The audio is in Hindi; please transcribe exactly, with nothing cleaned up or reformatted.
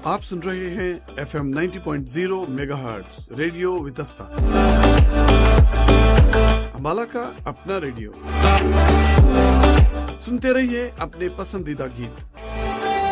आप सुन रहे हैं एफ एम नब्बे point zero megahertz radio Vitasta, Ambala का अपना रेडियो। सुनते रहिए अपने पसंदीदा गीत।